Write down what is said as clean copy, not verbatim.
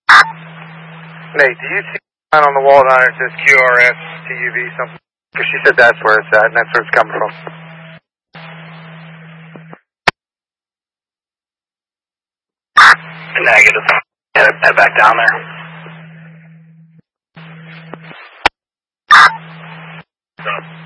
Nate, do you see on the wall down there it says QRS TUV something? Because she said that's where it's at, and that's where it's coming from. Negative. Head back down there.